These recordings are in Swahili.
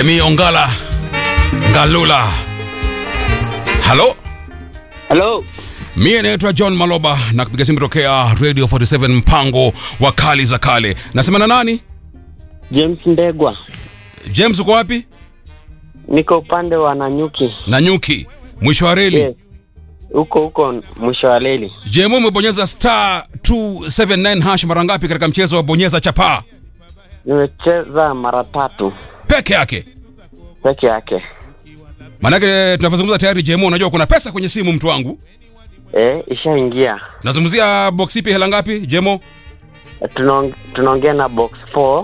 Remi Ongala Galula. Halo? Hello. Mie naitwa John Maloba na kupiga simu tokea Radio 47 mpango wa kali za kale. Nasema na nani? James Ndegwa. James uko wapi? Niko upande wa Nanyuki. Nanyuki. Mwisho wa reli. Yes. Huko mwisho wa reli. Jemu umebonyeza star 279 hash mara ngapi katika mchezo wa bonyeza chapa? Nimecheza mara 3. Peke yake. Peke yake. Manake tunazungumza tayari Jemu, unajua kuna pesa kwenye simu mtu wangu. Ishaingia. Nazungumzia box ipi, hela ngapi Jemo? Tunaongea na box 4.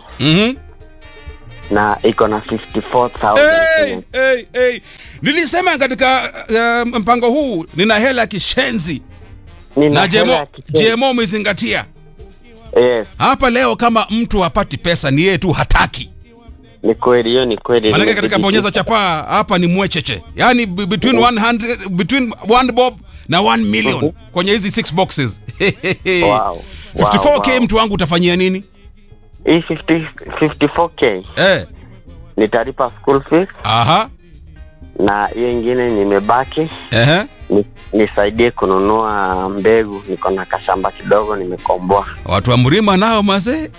Na iko na 54,000. Hey. Nilisema katika mpango huu nina hela kishenzi. Na Jemo umezingatia. Yes. Hapa leo kama mtu hapati pesa ni yeye tu hataki. Ni kweli hiyo, ni kweli. Maana katika bonyeza chapa hapa ni mwecheche. Yaani between 1 bob na 1 million kwenye hizi 6 boxes. Wow. 54k mtu wangu utafanyia nini? Hii 54k. Nitalipa school fees. Aha. Na hiyo nyingine nimebaki. Nisaidie kununua mbegu, niko na kashamba kidogo nimekomboa. Watu wa Mrima nao mazee.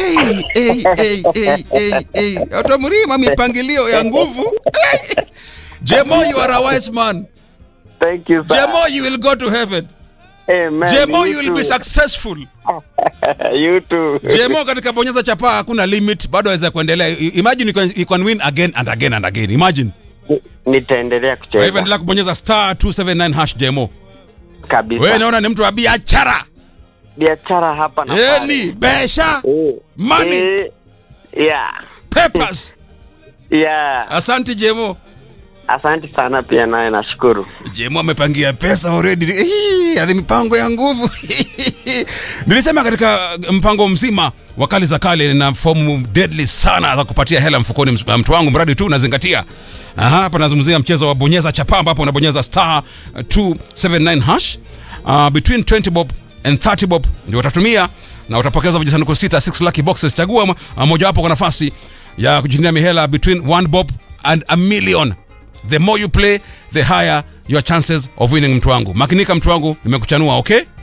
Watu wa Mrima mipangilio ya nguvu. Jemo, you are a wise man. Thank you, sir. Jemo, you will go to heaven. Amen. Jemo, you will be successful. You too. Jemo, katika bonyeza chapa hakuna limit, bado waweza kuendelea. Imagine you can win again and again and again. Imagine. Nitaendelea kucheza. Wewe endelea kubonyeza star 279 hash Jemo. Kabisa. Wewe naona ni mtu wa biashara. Biashara hapa na pale. Ni besha. Money. Yeah. Papers. Yeah. Asante Jemo. Asante sana pia naye nashukuru. Jemo amepangia pesa already. Ni mipango ya nguvu. Nilisema katika mpango mzima wakali za kale na fomu deadly sana za kupatia hela mfukoni mtu wangu, mradi tu unazingatia. Hapa nazungumzia mchezo wa bonyeza chapa ambapo unabonyeza star 279 hash. Between 20 bob and 30 bob ndio utatumia na utapokeza vijisanduku 6 lucky boxes. Chagua moja wapo kwa nafasi ya kujindia mihela between 1 bob and a million. The more you play, the higher your chances of winning mtu wangu. Makinika mtu wangu, nimekuchanua, okay?